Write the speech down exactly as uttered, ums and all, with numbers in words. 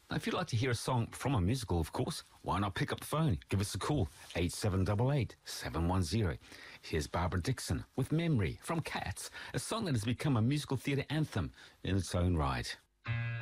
Now, if you'd like to hear a song from a musical, of course, why not pick up the phone? Give us a call, eight seven eight eight, seven one zero. Here's Barbara Dickson with Memory from Cats, a song that has become a musical theatre anthem in its own right.